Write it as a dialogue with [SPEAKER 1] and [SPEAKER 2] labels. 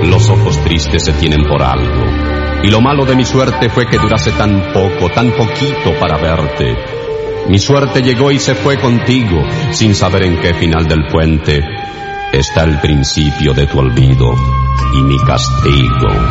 [SPEAKER 1] Los ojos tristes se tienen por algo, y lo malo de mi suerte fue que durase tan poco, tan poquito para verte. Mi suerte llegó y se fue contigo, sin saber en qué final del puente está el principio de tu olvido y mi castigo.